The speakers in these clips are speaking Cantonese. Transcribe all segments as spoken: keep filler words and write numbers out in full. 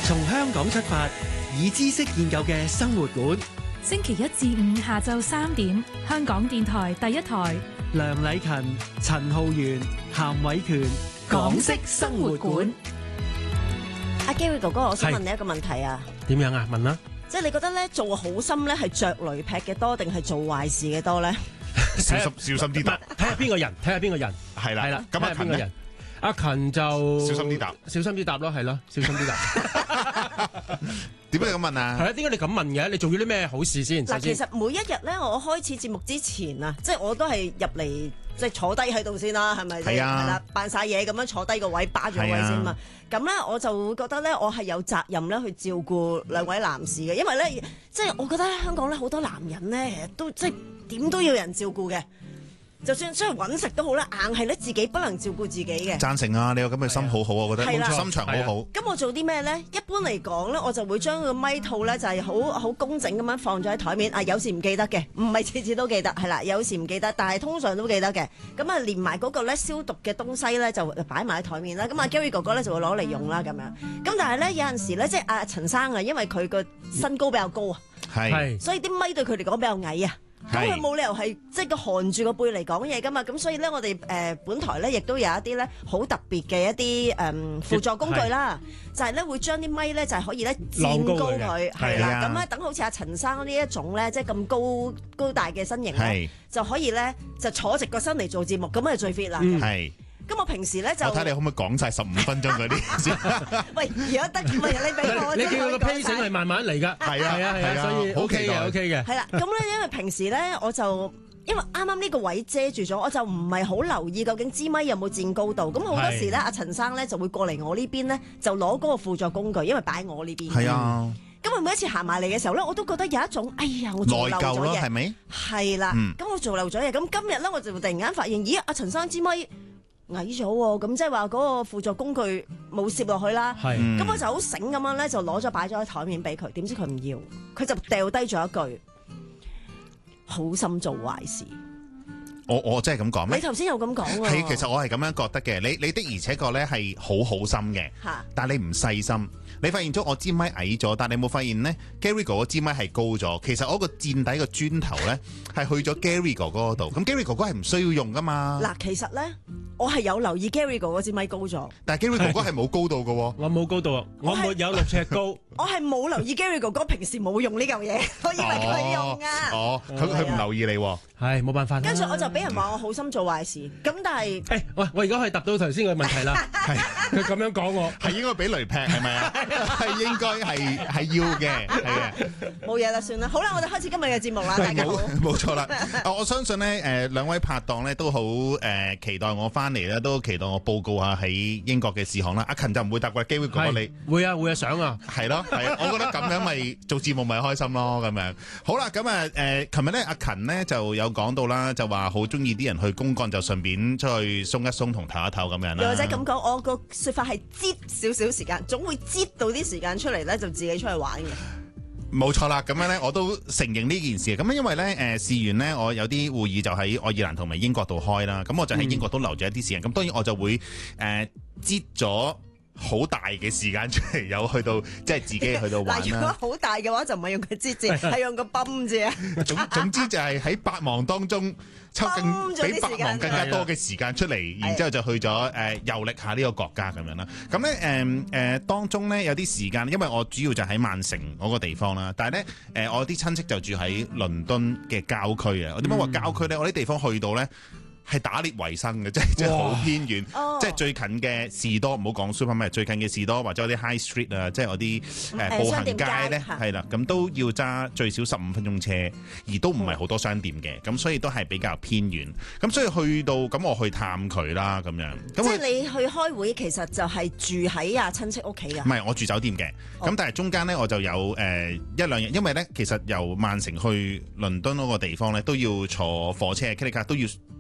從香港出發，以知識研究嘅生活館。 星期一至五下晝三點，香港電台第一台。 梁禮勤、陳浩源、譚偉權，港式生活館。 阿 Gary 哥哥，我想問你一個問題啊。 點樣啊？問啦。 即係你覺得咧做好心咧係着雷劈嘅多，定係做壞事嘅多咧？ 小心小心啲答， 睇下邊個人，睇下邊個人。 係啦， 係啦。 咁阿勤咧？ 阿勤就小心啲答， 小心啲答咯，係咯，小心啲答。 點解你咁問啊？ 係啊，點解你咁問嘅？你做咗啲咩好事先？ 嗱，其實每一日咧，我開始節目之前啊，即係我都係入嚟，即係坐低喺度先啦，係咪？ 係啊。 係啦，扮晒嘢咁樣坐低個位，霸住個位先嘛。咁咧，我就會覺得咧，我係有責任咧去照顧兩位男士嘅，因為咧，即係我覺得香港咧好多男人咧，都即係點都要人照顧嘅。就算出去揾食都好啦，硬係咧自己不能照顧自己嘅。 贊成啊！你有咁嘅心好好，我覺得心腸好好。 咁我做啲咩咧？一般嚟講咧，我就會將個咪套咧就係好好工整咁樣放咗喺台面。啊，有時唔記得嘅，唔係次次都記得，係啦，有時唔記得，但係通常都記得嘅。咁啊，連埋嗰個咧消毒嘅東西咧就擺埋喺台面啦。咁啊 Gary 哥哥咧就會攞嚟用啦咁樣。咁但係咧有陣時咧，即係阿陳生啊，因為佢個身高比較高啊， 係， 所以啲咪對佢嚟講比較矮啊。咁佢冇理由係即係個含住個背嚟講嘢噶嘛，咁所以咧我哋誒、呃、本台咧亦都有一啲咧好特別嘅一啲誒輔助工具啦，就係咧會將啲咪咧就係可以咧墊高佢，係啦，咁咧等好似阿陳生呢一種咧即係咁高高大嘅身形咧，就可以咧就坐直個身嚟做節目，咁啊最 fit 啦。係。咁我平時咧就，我睇你可唔可以講晒十五分鐘嗰啲先？ 喂，如果得，唔係你俾我， 你叫佢個 pacing 係慢慢嚟㗎。係啊係啊係啊，所以 OK 嘅 OK 嘅。 係啦，咁咧因為平時咧我就因為啱啱呢個位遮住咗，我就唔係好留意究竟支咪有冇佔高度。咁好多時咧，阿陳生咧就會過嚟我呢邊咧，就攞嗰個輔助工具，因為擺我呢邊。 係啊。 咁我每一次行埋嚟嘅時候咧，我都覺得有一種，哎呀，我做漏咗嘢。內疚咯，係咪？係啦。咁我做漏咗嘢，咁今日咧我就突然間發現，咦，阿陳生支咪矮咗喎，咁即係話嗰個輔助工具冇攝落去啦。咁、嗯、我就好醒咁樣咧，就攞咗擺咗喺台面俾佢。點知佢唔要，佢就掉低咗一句：好心做壞事。 我我真係咁講咩？ 你頭先有咁講喎。 係，其實我係咁樣覺得嘅。你你的而且確咧係好好心嘅，但係你唔細心。你發現咗我支咪矮咗，但係你冇發現呢 Gary 哥哥支咪係高咗。其實我個墊底個磚頭咧係去咗 Gary 哥哥嗰度。咁 Gary 哥哥係唔需要用噶嘛？嗱， 其實咧我係有留意 Gary 哥哥支咪高咗， 但係 Gary 哥哥係冇高度嘅喎。 我冇高度啊，我沒有六尺高。 我係冇留意 Gary 哥哥平時冇用呢嚿嘢，我以為佢用啊。 哦，佢佢唔留意你喎， 係冇辦法。 跟住我就俾人話我好心做壞事，咁但係誒，喂，我而家可以答到頭先個問題啦。係佢咁樣講我， 係應該俾雷劈係咪啊？係應該係係要嘅，係嘅。 冇嘢啦，算啦。好啦，我哋開始今日嘅節目啦，大家好。 冇錯啦。我相信咧，誒兩位拍檔咧都好誒期待我翻嚟咧，都期待我報告下喺英國嘅事項啦。阿勤就唔會答嘅，機會過你。 會啊會啊，想啊。 係咯係啊，我覺得咁樣咪做節目咪開心咯，咁樣。好啦，咁啊誒，琴日咧阿勤咧就有講到啦，就話好中意啲人去公幹，就順便出去鬆一鬆同唞一唞咁樣啦。 又或者咁講，我個説法係擠少少時間，總會擠到啲時間出嚟咧，就自己出去玩嘅。 冇錯啦，咁樣咧我都承認呢件事。咁因為咧誒事緣咧，我有啲會議就喺愛爾蘭同埋英國度開啦，咁我就喺英國都留咗一啲時間。咁、嗯、當然我就會誒擠咗好大嘅時間出嚟，有去到即係自己去到玩啦。嗱，如果好大嘅話，就唔係用個擠字，係用個泵字啊。 總總之就係喺百忙當中抽更比百忙更加多嘅時間出嚟，然之後就去咗誒、呃、遊歷下呢個國家咁樣啦。咁咧誒誒當中咧有啲時間，因為我主要就喺曼城嗰個地方啦。但係咧誒我啲親戚就住喺倫敦嘅郊區啊。我點解話郊區咧？我啲地方去到咧，係打獵為生嘅，即係即係好偏遠，即係最近嘅士多，唔好講 supermarket，最近嘅士多或者啲 high street 啊，即係嗰啲誒步行街咧，係啦，咁都要揸最少十五分鐘車，而都唔係好多商店嘅，咁所以都係比較偏遠。咁所以去到咁我去探佢啦，咁樣。 即係你去開會，其實就係住喺啊親戚屋企㗎。 唔係，我住酒店嘅。咁但係中間咧，我就有誒一兩日，因為咧其實由曼城去倫敦嗰個地方咧，都要坐火車，卡卡都要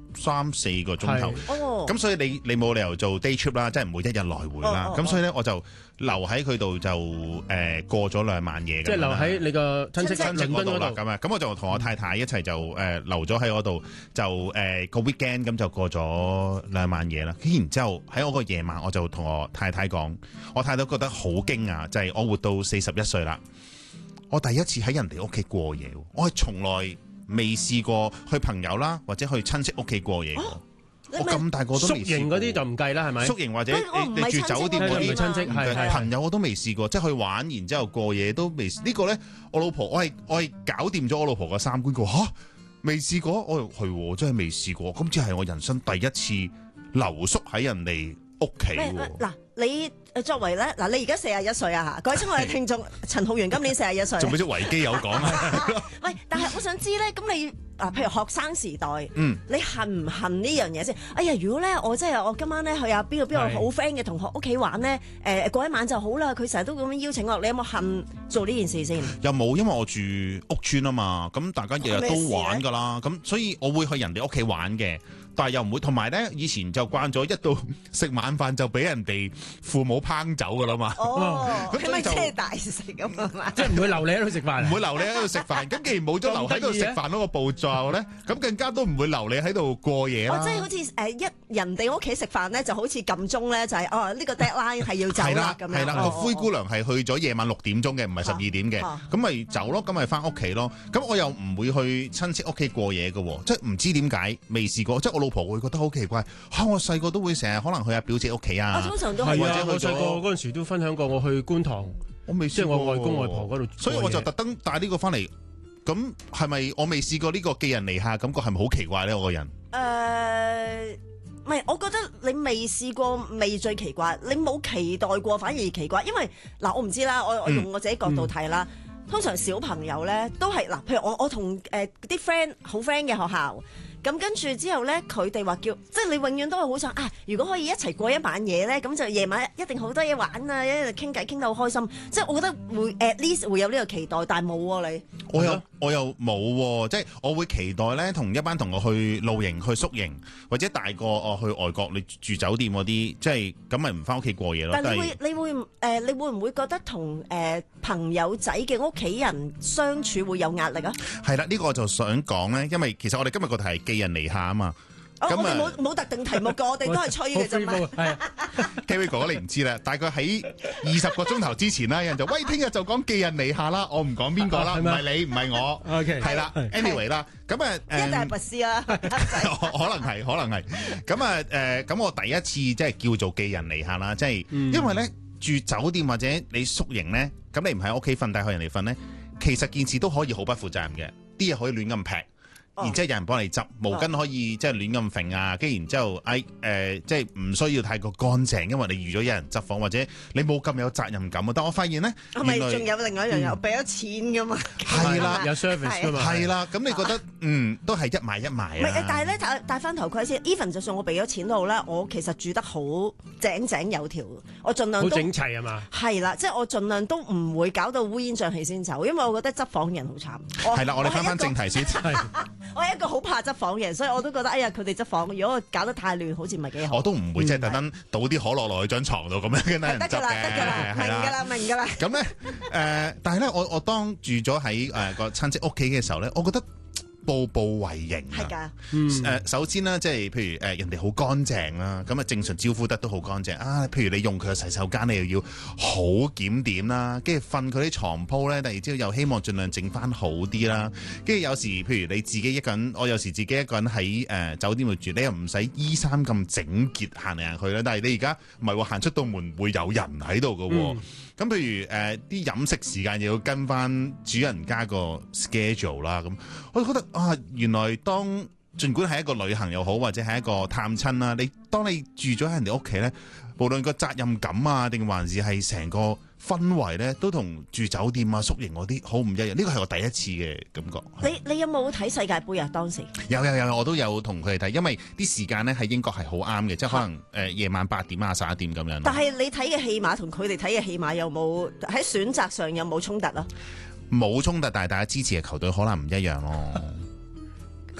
三四個鐘頭。 哦， 咁所以你你冇理由做 day trip 啦，即係唔會一日來回啦。咁、哦哦、所以咧我就留喺佢度就誒、呃、過咗兩晚夜。即係留喺你個親戚親戚嗰度啦。咁啊，咁我就同我太太一齊就誒、呃、留咗喺嗰度，就誒、呃、個 weekend 咁就過咗兩晚夜啦。然之後喺我個夜晚，我就同我太太講，我太太覺得好驚訝，就係、是、我活到四十一歲啦，我第一次喺人哋屋企過夜，我係從來未試過去朋友啦或者去親戚屋企過夜。哦、我咁大個都未試過。宿營嗰啲就唔計啦，係咪？宿營或者你，你住酒店嗰啲親戚係朋友我都未試過，即係去玩然之後過夜都未。呢、呢個咧，我老婆我係我係搞掂咗我老婆個三觀，佢話嚇未試過，我係真係未試過，今次係我人生第一次留宿喺人哋屋企喎。嗱， 你作為咧，嗱，你而家四十一歲啊嚇，各位親愛嘅聽眾，陳浩源今年四十一歲。 做咩啫？維基有講啊？ 喂，但係我想知咧，咁你啊，譬如學生時代， 嗯， 你恨唔恨呢樣嘢先？哎呀，如果咧我真係我今晚咧去啊邊個邊個好 friend 嘅同學屋企玩咧，誒、呃、過一晚就好啦。佢成日都咁樣邀請我，你有冇恨做呢件事先？ 又冇，因為我住屋邨啊嘛，咁大家日日都玩㗎啦，咁所以我會去人哋屋企玩嘅。但係又唔會，同埋咧以前就慣咗一到食晚飯就俾人哋父母烹走噶啦嘛。 哦， 咁咪即係大食咁啊嘛。 即係唔會留你喺度食飯， 唔會留你喺度食飯。咁既然冇咗留喺度食飯嗰個步驟咧，咁更加都唔會留你喺度過夜啦。 哦，即係好似誒一人哋屋企食飯咧，就好似撳鐘咧，就係哦呢個 deadline 係要走啦咁樣。 係啦，個灰姑娘係去咗夜晚六點鐘嘅，唔係十二點嘅。咁咪走咯，咁咪翻屋企咯。咁我又唔會去親戚屋企過夜嘅喎，即係唔知點解未試過。即係我老婆會覺得好奇怪嚇，我細個都會成日可能去阿表姐屋企啊。 我通常都係啊， 或者去我細個嗰陣時都分享過，我去觀塘， 我未即係我外公外婆嗰度， 所以我就特登帶呢個翻嚟。咁係咪我未試過呢個寄人籬下感覺係咪好奇怪咧？我個人誒，唔係，我覺得你未試過未最奇怪，你冇期待過反而奇怪，因為嗱，我唔知啦，我我用我自己角度睇啦。嗯嗯、通常小朋友咧都係嗱，譬如我我同誒啲 friend 好 friend 嘅學校。咁跟住之後咧，佢哋話叫，即係你永遠都係好想啊！如果可以一齊過一晚夜咧，咁就夜晚一定好多嘢玩啊，一齊傾偈傾到好開心。即係我覺得會 at least 會有呢個期待，但係冇喎你。 我又我又冇喎，即係我會期待咧，同一班同學去露營、去宿營，或者大個哦去外國你住酒店嗰啲，即係咁咪唔翻屋企過夜咯。 但係你會你會誒、呃、你會唔會覺得同誒、呃、朋友仔嘅屋企人相處會有壓力啊？ 係啦，呢、呢個我就想講咧，因為其實我哋今日個題係寄人籬下啊嘛。 哦、我哋冇冇特定題目㗎，我哋都係吹嘅啫嘛。 Kerry 哥哥你唔知啦，大概喺二十個鐘頭之前啦，有人就喂，聽日就講寄人籬下啦，我唔講邊個啦，唔係你唔係我。OK， 係啦 ，anyway 啦，咁啊誒， 一定係拔絲啦， 可能係，可能係。咁啊誒，咁我第一次即係叫做寄人籬下啦，即係因為咧住酒店或者你宿營咧，咁你唔喺屋企瞓，帶去人哋瞓咧，其實件事都可以好不負責任嘅，啲嘢可以亂咁劈。然之後有人幫你執毛巾可以即係亂咁揈啊，跟住然之後誒誒即係唔需要太過乾淨，因為你預咗有人執房或者你冇咁有責任感啊。但我發現咧， 係咪仲有另外一樣又俾咗錢噶嘛？ 係啦， 有 service 噶嘛？ 係啦，咁你覺得嗯都係一買一賣啊？ 唔係，但係咧戴戴翻頭盔先 ，even 就算我俾咗錢都好啦，我其實住得好井井有條，我盡量都好整齊係嘛？ 係啦，即係我盡量都唔會搞到烏煙瘴氣先走，因為我覺得執房人好慘。 係啦，我哋翻翻正題先。 我係一個好怕執房嘅人，所以我都覺得哎呀佢哋執房，如果我搞得太亂，好似唔係幾好。 我都唔會即係特登倒啲可樂落去張床度咁樣跟人執嘅。 得㗎啦，得㗎啦，明㗎啦，明㗎啦。 咁咧誒，但係咧我我當住咗喺誒個親戚屋企嘅時候咧，我覺得步步為營啊。係㗎。誒首先啦，即係譬如誒人哋好乾淨啦，咁啊正常招呼得都好乾淨啊。譬如你用佢嘅洗手間，你又要好檢點啦，跟住瞓佢啲床鋪咧，第二朝又希望盡量整翻好啲啦。跟住有時譬如你自己一個人，我有時自己一個人喺誒、呃、酒店度住，你又唔使衣衫咁整潔行嚟行去啦。但係你而家唔係話行出到門會有人喺度㗎喎。咁、嗯、譬如誒啲、呃、飲食時間又要跟翻主人家個 schedule 啦。咁我覺得啊，原來當儘管係一個旅行又好，或者係一個探親啦，你當你住咗喺人哋屋企咧，無論個責任感啊，定還是係成個氛圍咧，都同住酒店啊、宿營嗰啲好唔一樣。呢個係我第一次嘅感覺。 你你有冇睇世界盃啊？當時有有有，我都有同佢哋睇，因為啲時間咧喺英國係好啱嘅，即係可能誒夜晚八點啊、十一點咁樣。 但係你睇嘅戲碼同佢哋睇嘅戲碼有冇喺選擇上有冇衝突啊？ 冇衝突，但係大家支持嘅球隊可能唔一樣咯。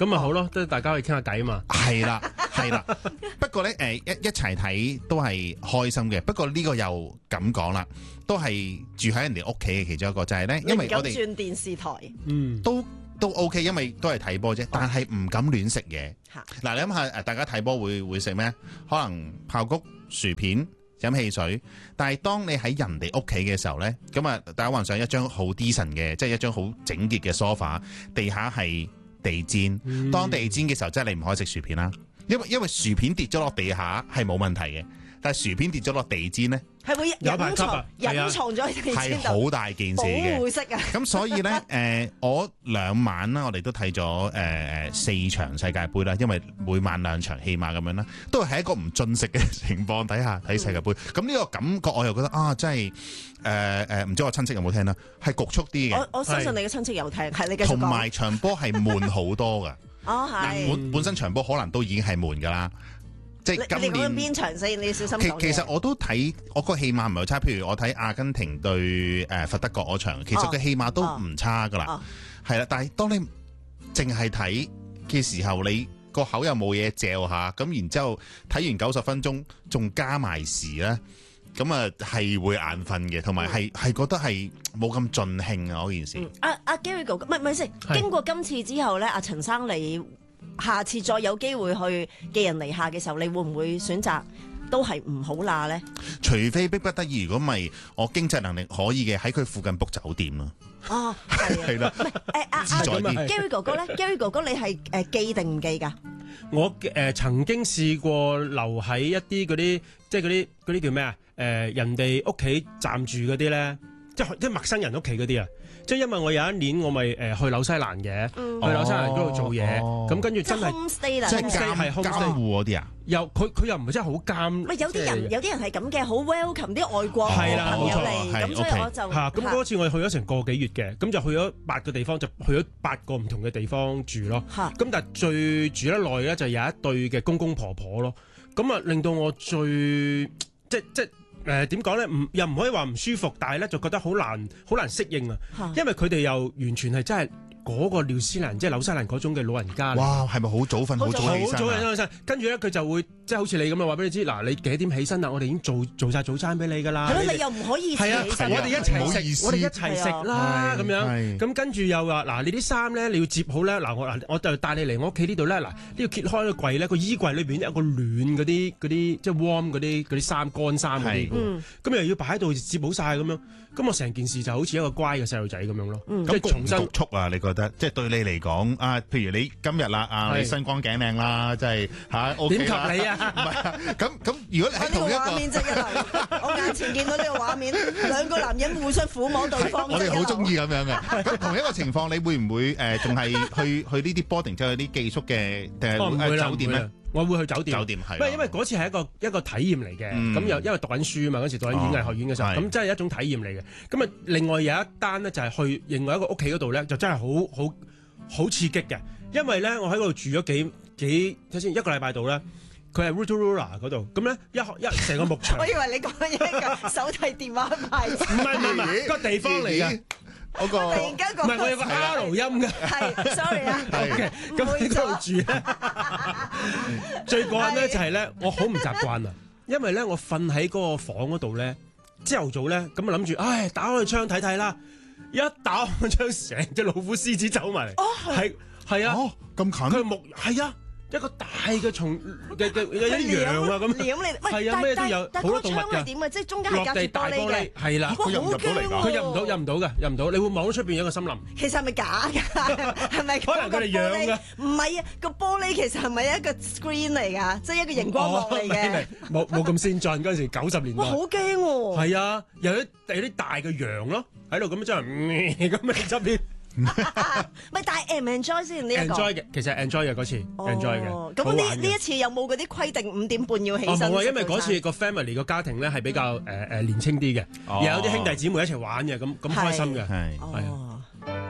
咁咪好咯，即係大家可以傾下偈啊嘛。 係啦，係啦。不過咧，誒一一齊睇都係開心嘅。不過呢個又咁講啦，都係住喺人哋屋企嘅其中一個，就係咧，因為我哋轉電視台， 嗯， 都都 OK， 因為都係睇波啫，但係唔敢亂食嘢。嗱，你諗下誒，大家睇波會會食咩？可能爆谷、薯片、飲汽水。但係當你喺人哋屋企嘅時候咧，咁啊，大家幻想一張好 decent 嘅，即係一張好整潔嘅 sofa，地下係地氈。 嗯、 當地氈嘅時候，即係你唔可以食薯片啦，因為因為薯片跌咗落地下係冇問題嘅，但係薯片跌咗落地氈咧， 係會隱藏隱藏咗喺地氈度， 係好大件事嘅。 保護色啊！ 咁所以咧，誒、呃，我兩晚啦，我哋都睇咗誒四場世界盃啦，因為每晚兩場戲碼咁樣啦，都係喺一個唔進食嘅情況底下睇世界盃。咁呢、嗯、個感覺我又覺得啊，真係誒誒，唔知我親戚有冇聽啦，係局促啲嘅。 我我相信你嘅親戚有聽，係你繼續講。 同埋場波係悶好多噶。 哦，係。 本本身場波可能都已經係悶噶啦。即係今年邊場先？你要小心講嘢。 其實我都睇，我個戲碼唔係好差。譬如我睇阿根廷對誒佛德國嗰場，其實個戲碼都唔差噶啦。係啦、哦哦，但係當你淨係睇嘅時候，你個口又冇嘢嚼下，咁然之後睇完九十分鐘，仲加埋時咧，咁啊係會眼瞓嘅，同埋係係覺得係冇咁盡興啊嗰件事。 阿阿 Gary 哥，唔係唔係先。經過今次之後咧，阿陳生你。下次再有機會去寄人籬下嘅時候，你會唔會選擇都係唔好啦咧？ 除非逼不得已，如果唔係我經濟能力可以嘅，喺佢附近 book 酒店啦。 哦，係啦。 唔係誒阿阿 Gary 哥哥咧 ，Gary 哥哥你係誒寄定唔寄㗎？ 我誒、呃、曾經試過留喺一啲嗰啲，即係嗰啲嗰啲叫咩啊？誒、呃、人哋屋企暫住嗰啲咧，即係即係陌生人屋企嗰啲啊。即係因為我有一年我咪誒去紐西蘭嘅，嗯、去紐西蘭嗰度做嘢，咁、哦、跟住真係即係監監護嗰啲啊？ 又佢佢又唔係真係好監。 咪有啲人有啲人係咁嘅，好 welcome 啲外國朋友嚟，咁所以我就嚇咁嗰次我哋去咗成個幾月嘅，咁就去咗八個地方，就去咗八個唔同嘅地方住咯。咁哈但係最住得耐咧就有一對嘅公公婆婆咯，咁啊令到我最即即。誒點講咧？唔又唔可以話唔舒服，但係咧就覺得好難好難適應啊！因為佢哋又完全係真係嗰個紐西蘭，即係紐西蘭嗰種嘅老人家。 哇！係咪好早瞓，好早起身？ 好早起身，跟住咧佢就會即係好似你咁樣話俾你知，嗱你幾點起身啦？我哋已經做做曬早餐俾你㗎啦。 係咯，你又唔可以係啊！我哋一齊食，我哋一齊食啦咁樣。咁跟住又話嗱，你啲衫咧你要摺好咧。嗱我嗱我就帶你嚟我屋企呢度咧。嗱呢個揭開個櫃咧，個衣櫃裏邊有個暖嗰啲嗰啲即係 warm 嗰啲嗰啲衫乾衫嗰啲。咁又要擺喺度摺好晒咁樣。咁我成件事就好似一個乖嘅細路仔咁樣咯。 咁重新局促啊？你覺得即係對你嚟講啊？譬如你今日啦啊，你身光頸靚啦，即係嚇 OK 啦。點及你啊？唔係啊，咁咁如果你喺同一個畫面即係我眼前見到呢個畫面，兩個男人互相撫摸對方。 我哋好中意咁樣嘅。咁同一個情況，你會唔會誒仲係去去呢啲 boarding 即係啲寄宿嘅定係酒店咧？ 我會去酒店， 酒店係， 唔係因為嗰次係一個一個體驗嚟嘅，咁又、嗯、因為讀緊書啊嘛，嗰時讀緊演藝學院嘅時候，咁、哦、真係一種體驗嚟嘅。咁啊，另外有一單咧就係去另外一個屋企嗰度咧，就真係好好好刺激嘅，因為咧我喺嗰度住咗幾幾睇先一個禮拜度咧，佢係 Rotorua 嗰度，咁咧一一成個牧場。 我以為你講緊一個手提電話牌子，唔係唔係個地方嚟嘅。 嗰個突然間講， 唔係我有個 R 音嘅， 係 sorry 啊， 咁喺度住咧，最過癮咧就係咧，我好唔習慣啊，因為咧我瞓喺嗰個房嗰度咧，朝頭早咧咁啊諗住，唉打開個窗睇睇啦，一打開個窗成隻老虎獅子走埋嚟， 哦係係啊， 咁近， 佢木係啊。一個大嘅蟲嘅嘅有啲羊啊咁，係啊咩都有，好多動物㗎。 點啊？即係中間係隔住玻璃嘅， 係啦。 佢入唔入到嚟㗎？ 佢入唔到，入唔到嘅，入唔到。你會望到出邊有個森林。 其實係咪假㗎？係咪可能佢哋養㗎？ 唔係啊，個玻璃其實係咪一個 screen 嚟㗎？即係一個熒光幕嚟嘅。 冇冇咁先進嗰陣時，九十年代。 哇！好驚喎。 係啊，有啲有啲大嘅羊咯，喺度咁樣真係咁喺側邊。 唔係，但係 enjoy 先呢一個 enjoy 嘅，其實 enjoy 嘅嗰次 enjoy 嘅。 咁呢呢一次有冇嗰啲規定五點半要起身？ 冇啊，因為嗰次個 family 個家庭咧係比較誒誒年輕啲嘅，又有啲兄弟姊妹一齊玩嘅，咁咁開心嘅。係係啊。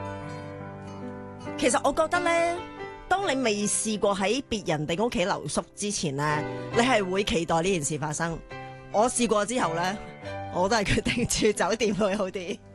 其實我覺得咧，當你未試過喺別人哋屋企留宿之前咧，你係會期待呢件事發生。我試過之後咧，我都係決定住酒店會好啲。